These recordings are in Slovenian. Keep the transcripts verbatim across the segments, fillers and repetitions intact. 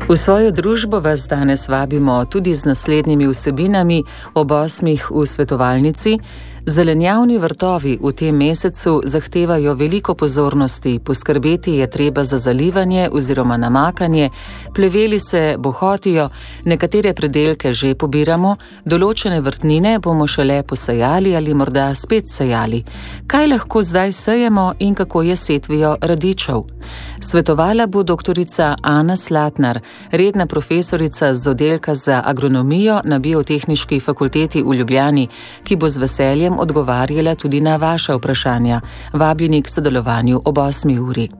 V svojo družbo vas danes vabimo tudi z naslednjimi vsebinami ob osmih v svetovalnici. Zelenjavni vrtovi v tem mesecu zahtevajo veliko pozornosti, poskrbeti je treba za zalivanje oziroma namakanje, pleveli se bohotijo, nekatere predelke že pobiramo, določene vrtnine bomo šele posejali ali morda spet sejali. Kaj lahko zdaj sejemo in kako je setvijo radičev? Svetovala bo doktorica Ana Slatnar, redna profesorica z oddelka za agronomijo na Biotehniški fakulteti v Ljubljani, ki bo z veseljem odgovarjala tudi na vaša vprašanja. Vabljeni k sodelovanju ob osmi uri.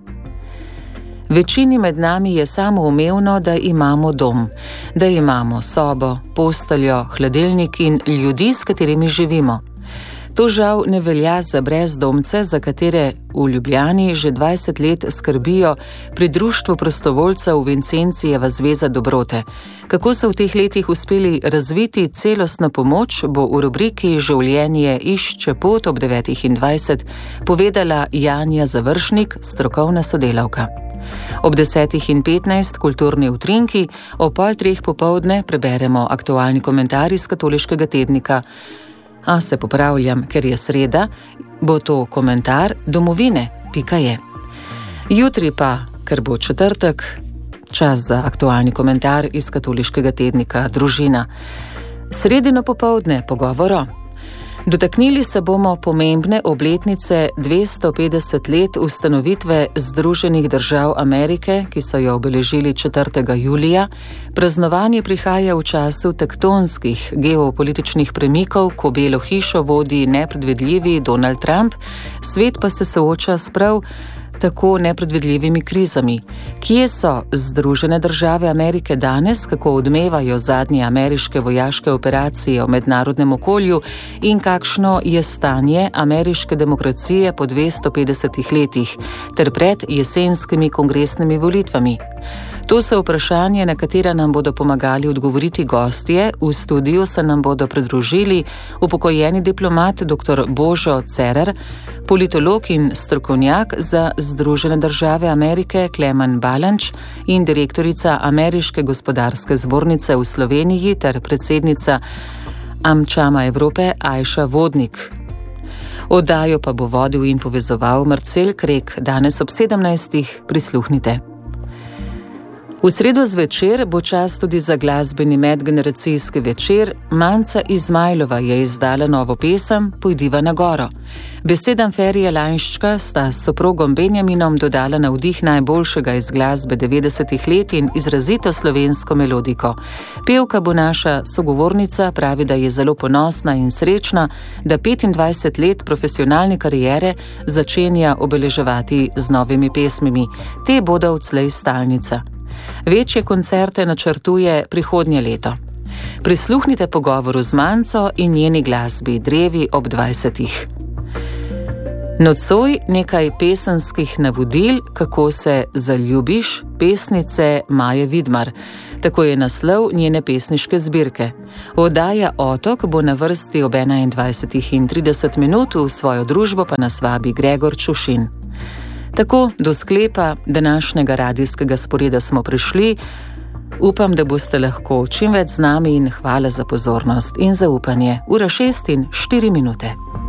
Večini med nami je samoumevno, da imamo dom, da imamo sobo, posteljo, hladilnik in ljudi, s katerimi živimo. To žal ne velja za brezdomce, za katere v Ljubljani že dvajset let skrbijo pri društvu prostovoljcev Vincencijeva zveza dobrote. Kako so v teh letih uspeli razviti celostno pomoč, bo v rubriki Življenje išče pot ob devetih in dvajset povedala Janja Završnik, strokovna sodelavka. Ob desetih in petnajst kulturni utrinki, ob pol treh popoldne preberemo aktualni komentar iz Katoliškega tednika. A se popravljam, ker je sreda, bo to komentar domovine pika je. Jutri pa, ker bo četrtek, čas za aktualni komentar iz Katoliškega tednika Družina. Sredino popoldne pogovoro. Dotaknili se bomo pomembne obletnice dvesto petdeset let ustanovitve Združenih držav Amerike, ki so jo obeležili četrtega julija. Praznovanje prihaja v času tektonskih geopolitičnih premikov, ko Belo hišo vodi nepredvidljivi Donald Trump, svet pa se sooča s prav tako nepredvidljivimi krizami. Kje so Združene države Amerike danes, kako odmevajo zadnje ameriške vojaške operacije v mednarodnem okolju in kakšno je stanje ameriške demokracije po dvesto petdesetih letih ter pred jesenskimi kongresnimi volitvami? To so vprašanja, na katera nam bodo pomagali odgovoriti gostje. V studiu se nam bodo pridružili upokojeni diplomat dr. Božo Cerar, politolog in strokovnjak za Združene države Amerike Klemen Balanč in direktorica Ameriške gospodarske zbornice v Sloveniji ter predsednica AmChama Evrope Ajša Vodnik. Oddajo pa bo vodil in povezoval Marcel Krek. Danes ob sedemnajstih prisluhnite. V sredo zvečer bo čas tudi za glasbeni medgeneracijski večer. Manca Izmajlova je izdala novo pesem Pojdiva na goro. Besedam Ferija Lainščka sta s soprogom Benjaminom dodala navdih najboljšega iz glasbe devetdesetih let in izrazito slovensko melodiko. Pevka bo naša sogovornica, pravi, da je zelo ponosna in srečna, da petindvajset let profesionalne kariere začenja obeleževati z novimi pesmimi. Te bodo odslej stalnica. Večje koncerte načrtuje prihodnje leto. Prisluhnite pogovoru z Manco in njeni glasbi Drevi ob dvajsetih. Nocoj nekaj pesenskih navodil, kako se zaljubiš, pesnice Maje Vidmar. Tako je naslov njene pesniške zbirke. Oddaja Otok bo na vrsti ob enaindvajsetih in trideset minut, v svojo družbo pa nas vabi Gregor Čušin. Tako do sklepa današnjega radijskega sporeda smo prišli. Upam, da boste lahko čim več z nami in hvala za pozornost in zaupanje. Ura šest in štiri minute.